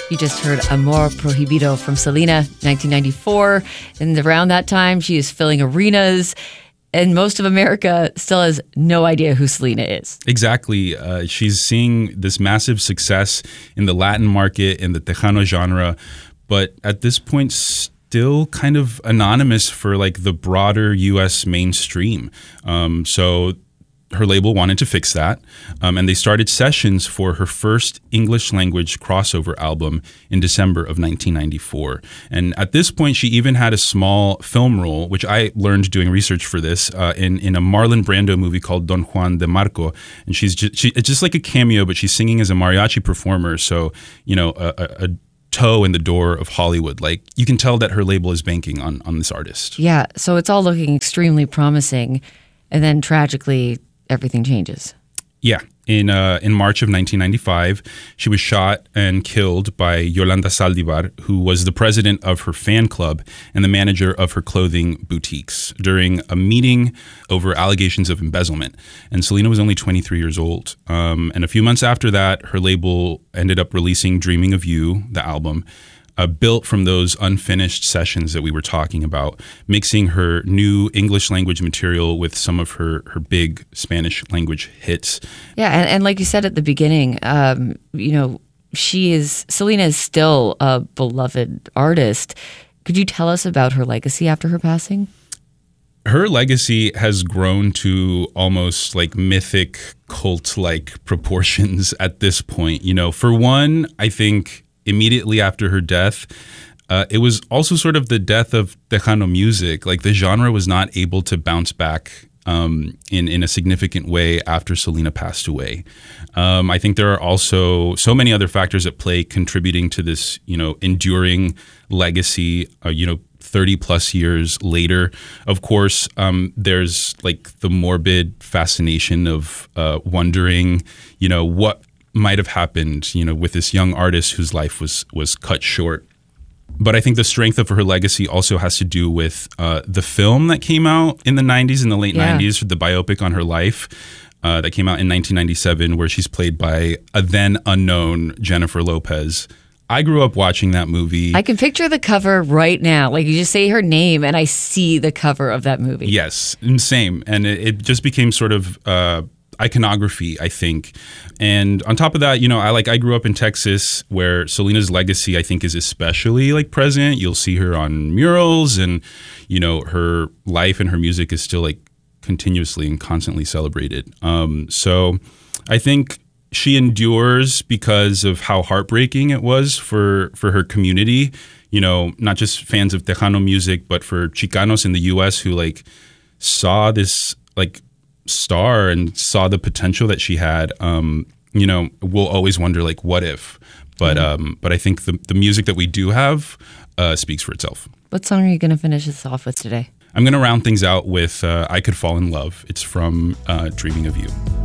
You just heard Amor Prohibido from Selena, 1994. And around that time, she is filling arenas. And most of America still has no idea who Selena is. Exactly. She's seeing this massive success in the Latin market, in the Tejano genre. But at this point, still kind of anonymous for like the broader U.S. mainstream. So her label wanted to fix that, and they started sessions for her first English language crossover album in December of 1994. And at this point, she even had a small film role, which I learned doing research for this, in a Marlon Brando movie called Don Juan de Marco. And it's just like a cameo, but she's singing as a mariachi performer. So, you know, a toe in the door of Hollywood. Like, you can tell that her label is banking on this artist. Yeah, so it's all looking extremely promising. And then tragically, everything changes. Yeah. In March of 1995, she was shot and killed by Yolanda Saldivar, who was the president of her fan club and the manager of her clothing boutiques, during a meeting over allegations of embezzlement. And Selena was only 23 years old. And a few months after that, her label ended up releasing Dreaming of You, the album, built from those unfinished sessions that we were talking about, mixing her new English language material with some of her big Spanish language hits. Yeah, and like you said at the beginning, you know, Selena is still a beloved artist. Could you tell us about her legacy after her passing? Her legacy has grown to almost like mythic cult-like proportions at this point. You know, for one, I think immediately after her death, it was also sort of the death of Tejano music. Like, the genre was not able to bounce back in a significant way after Selena passed away. I think there are also so many other factors at play contributing to this, you know, enduring legacy, 30 plus years later. Of course, there's like the morbid fascination of wondering, you know, what might have happened, you know, with this young artist whose life was cut short. But I think the strength of her legacy also has to do with the film that came out in the 90s, in the late 90s, the biopic on her life that came out in 1997, where she's played by a then unknown Jennifer Lopez. I grew up watching that movie. I can picture the cover right now. Like, you just say her name and I see the cover of that movie. Yes, same. And it just became sort of iconography, I think. And on top of that, you know, I grew up in Texas, where Selena's legacy, I think, is especially like present. You'll see her on murals, and, you know, her life and her music is still like continuously and constantly celebrated. So I think she endures because of how heartbreaking it was for her community, you know, not just fans of Tejano music, but for Chicanos in the U.S. who like saw this like star and saw the potential that she had. You know, we'll always wonder like, what if? But I think the music that we do have speaks for itself. What song are you going to finish us off with today? I'm going to round things out with I Could Fall in Love. It's from Dreaming of You.